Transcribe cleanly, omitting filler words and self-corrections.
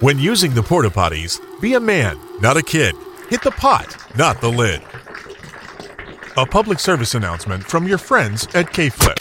When using the porta potties, be a man, not a kid. Hit the pot, not the lid. A public service announcement from your friends at K-Flip.